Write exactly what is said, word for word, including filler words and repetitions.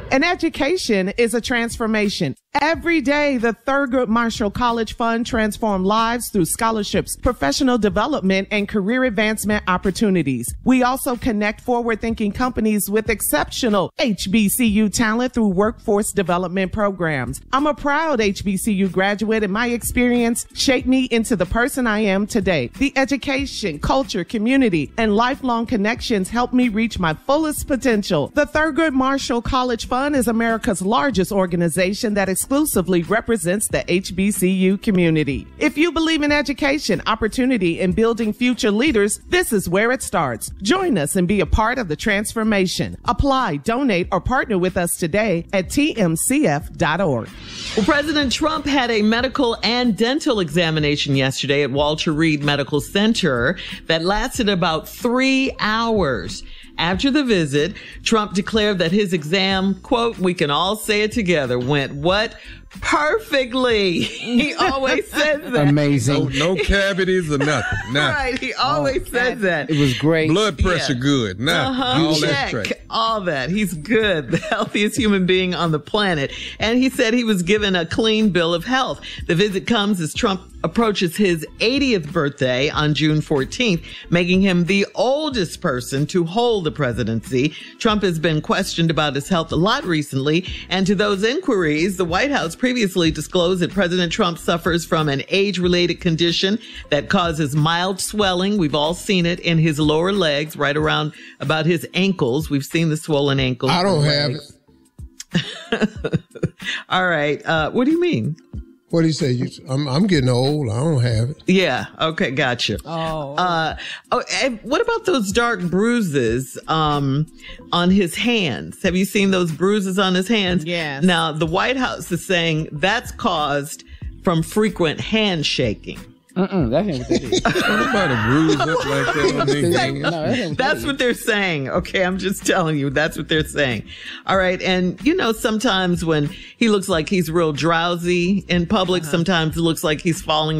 An education is a transformation. Every day, the Thurgood Marshall College Fund transforms lives through scholarships, professional development, and career advancement opportunities. We also connect forward-thinking companies with exceptional H B C U talent through workforce development programs. I'm a proud H B C U graduate, and my experience shaped me into the person I am today. The education, culture, community, and lifelong connections helped me reach my fullest potential. The Thurgood Marshall College Fund is America's largest organization that exclusively represents the H B C U community. If you believe in education, opportunity, and building future leaders, this is where it starts. Join us and be a part of the transformation. Apply, donate, or partner with us today at T M C F dot org. Well, President Trump had a medical and dental examination yesterday at Walter Reed Medical Center that lasted about three hours. After the visit, Trump declared that his exam, quote, we can all say it together, went what? Perfectly. He always says that. Amazing. No, no cavities or nothing. Nothing. Right. He always oh, says that. It was great. Blood pressure Yeah. good. Nothing. Uh-huh. All Check. that straight. All that. He's good. The healthiest human being on the planet. And he said he was given a clean bill of health. The visit comes as Trump approaches his eightieth birthday on June fourteenth, making him the oldest person to hold the presidency. Trump has been questioned about his health a lot recently. And to those inquiries, the White House previously disclosed that President Trump suffers from an age-related condition that causes mild swelling. We've all seen it in his lower legs, right around about his ankles. We've seen the swollen ankles. I don't have it. All right. Uh, what do you mean? What do you say? You, I'm, I'm getting old. I don't have it. Yeah. Okay. Gotcha. Oh. Uh, oh, and what about those dark bruises, um, on his hands? Have you seen those bruises on his hands? Yes. Now, the White House is saying that's caused from frequent handshaking. Mm-mm, that ain't what that is. Nobody bruised up like that on these No, things. that ain't what That's that is. what they're saying. Okay, I'm just telling you. That's what they're saying. All right. And, you know, sometimes when he looks like he's real drowsy in public, uh-huh. sometimes it looks like he's falling